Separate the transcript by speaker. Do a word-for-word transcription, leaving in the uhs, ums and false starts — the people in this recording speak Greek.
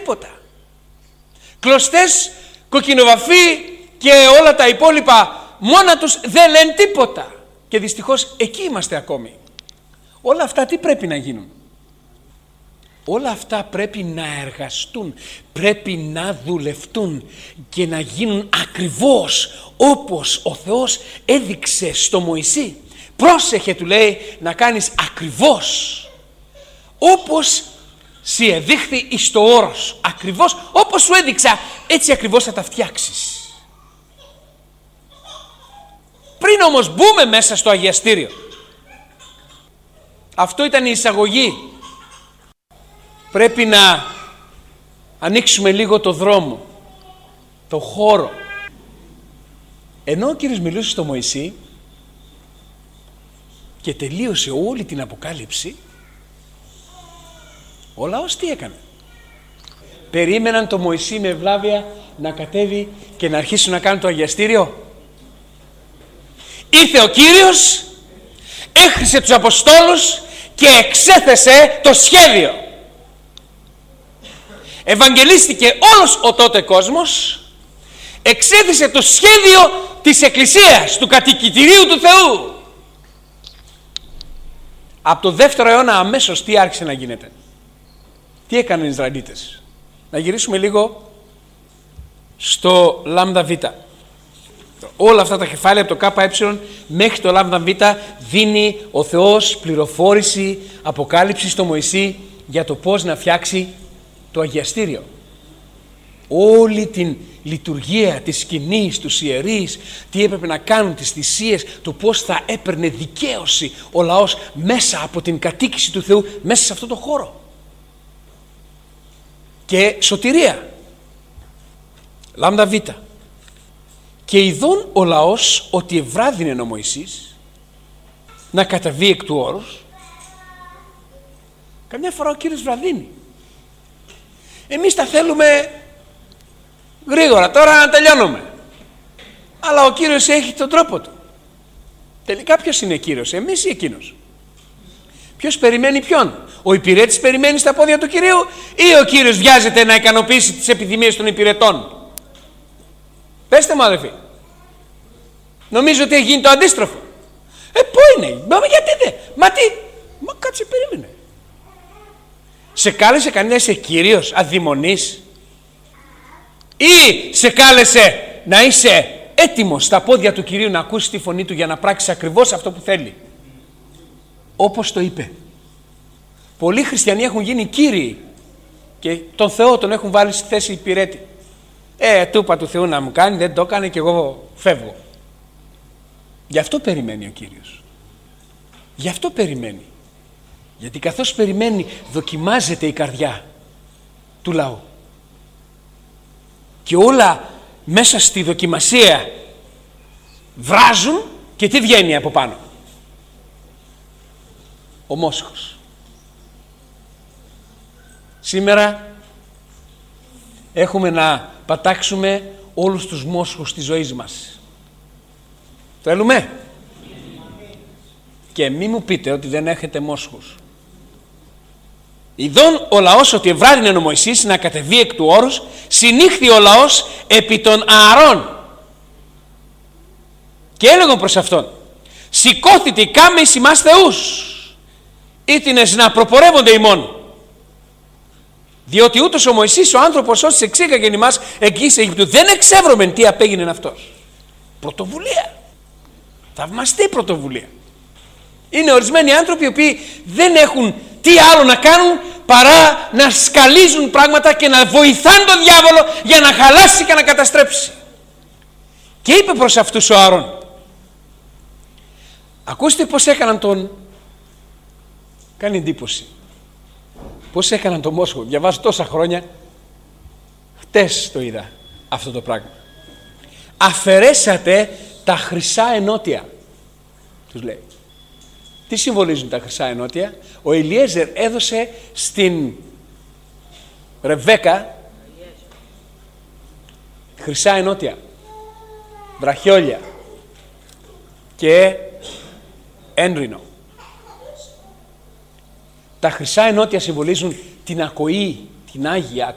Speaker 1: τίποτα. Κλωστές, κοκκινοβαφοί και όλα τα υπόλοιπα μόνα τους δεν λένε τίποτα. Και δυστυχώς εκεί είμαστε ακόμη. Όλα αυτά τι πρέπει να γίνουν? Όλα αυτά πρέπει να εργαστούν, πρέπει να δουλευτούν και να γίνουν ακριβώς όπως ο Θεός έδειξε στο Μωυσή. Πρόσεχε, του λέει, να κάνεις ακριβώς όπως σοι εδείχθη εις το όρος. Ακριβώς όπως σου έδειξα, έτσι ακριβώς θα τα φτιάξεις. Πριν όμως μπούμε μέσα στο αγιαστήριο, αυτό ήταν η εισαγωγή, πρέπει να ανοίξουμε λίγο το δρόμο, το χώρο. Ενώ ο Κύριος μιλούσε στο Μωυσή και τελείωσε όλη την Αποκάλυψη, ο λαός τι έκανε? Περίμεναν το Μωυσή με ευλάβεια να κατέβει και να αρχίσουν να κάνουν το αγιαστήριο. Ήρθε ο Κύριος, έχρισε τους Αποστόλους και εξέθεσε το σχέδιο. Ευαγγελίστηκε όλος ο τότε κόσμος, εξέθεσε το σχέδιο της Εκκλησίας, του κατοικητηρίου του Θεού. Από το δεύτερο αιώνα αμέσως τι άρχισε να γίνεται? Τι έκαναν οι Ισραηλίτες? Να γυρίσουμε λίγο στο λάμδα β. Όλα αυτά τα κεφάλαια από το ΚΕ μέχρι το λάμδα β δίνει ο Θεός πληροφόρηση, αποκάλυψη στο Μωυσή για το πώς να φτιάξει το αγιαστήριο. Όλη την λειτουργία της σκηνής, τους ιερείς, τι έπρεπε να κάνουν, τις θυσίες, το πώς θα έπαιρνε δικαίωση ο λαός μέσα από την κατοίκηση του Θεού, μέσα σε αυτό το χώρο. Και σωτηρία. Λάμδα β. Και ειδών ο λαός ότι ευράδυνε ο Μωυσής να καταβεί εκ του όρους. Καμιά φορά ο Κύριος βραδύνει. Εμείς τα θέλουμε γρήγορα, τώρα να τελειώνουμε. Αλλά ο Κύριος έχει τον τρόπο του. Τελικά ποιος είναι Κύριος, εμείς ή εκείνος? Ποιος περιμένει ποιον? Ο υπηρέτης περιμένει στα πόδια του Κυρίου ή ο Κύριος βιάζεται να ικανοποιήσει τις επιθυμίες των υπηρετών? Πέστε μου, αδελφοί. Νομίζω ότι έχει γίνει το αντίστροφο. Ε, πού είναι? Μα γιατί δεν? Μα τι? Μα κάτσε, περίμενε. Σε κάλεσε κανένα να είσαι Κύριος, αδειμονής? Ή σε κάλεσε να είσαι έτοιμος στα πόδια του Κυρίου να ακούσεις τη φωνή του για να πράξεις ακριβώς αυτό που θέλει? Όπως το είπε. Πολλοί χριστιανοί έχουν γίνει κύριοι και τον Θεό τον έχουν βάλει στη θέση υπηρέτη. Ε, του είπα του Θεού να μου κάνει, δεν το έκανε και εγώ φεύγω. Γι' αυτό περιμένει ο Κύριος. Γι' αυτό περιμένει. Γιατί καθώς περιμένει δοκιμάζεται η καρδιά του λαού. Και όλα μέσα στη δοκιμασία βράζουν και τι βγαίνει από πάνω? Ο μόσχος. Σήμερα έχουμε να πατάξουμε όλους τους μόσχους της ζωής μας. Θέλουμε? Και μη μου πείτε ότι δεν έχετε μόσχους. Ειδών ο λαός ότι ευράδυνε ο Μωυσής να κατεβεί εκ του όρους, συνήχθη ο λαός επί των Ααρών. Και έλεγαν προς αυτόν, σηκώθητε κάμε εις ημάς θεούς, ήτινες να προπορεύονται ημών. Διότι ούτως ο Μωυσής ο άνθρωπος όσοι εξήγαγεν ημάς εκεί σε Αιγυπτού, δεν εξεύρωμεν τι απέγινεν αυτός. Πρωτοβουλία. Θαυμαστή πρωτοβουλία. Είναι ορισμένοι άνθρωποι οι οποίοι δεν έχουν τι άλλο να κάνουν παρά να σκαλίζουν πράγματα και να βοηθάνε τον διάβολο για να χαλάσει και να καταστρέψει. Και είπε προς αυτούς ο Ααρών, ακούστε πως έκαναν τον... Κάνει εντύπωση. Πώς έκαναν τον μόσχο. Διαβάζω τόσα χρόνια. Χτες το είδα αυτό το πράγμα. Αφαιρέσατε τα χρυσά ενότια, τους λέει. Τι συμβολίζουν τα χρυσά ενότια? Ο Ελιέζερ έδωσε στην Ρεβέκα χρυσά ενότια, βραχιόλια και ένρινο. Τα χρυσά ενότια συμβολίζουν την ακοή, την Άγια